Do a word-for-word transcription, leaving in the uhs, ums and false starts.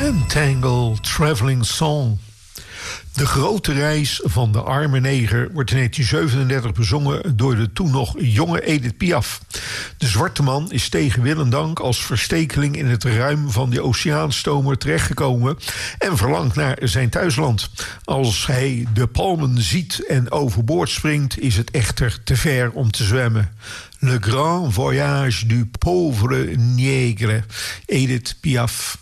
Pentangle Traveling Song. De grote reis van de arme neger wordt in negentien zevenendertig bezongen door de toen nog jonge Edith Piaf. De zwarte man is tegen wil en dank als verstekeling in het ruim van de oceaanstomer terechtgekomen en verlangt naar zijn thuisland. Als hij de palmen ziet en overboord springt, is het echter te ver om te zwemmen. Le Grand Voyage du Pauvre Nègre, Edith Piaf.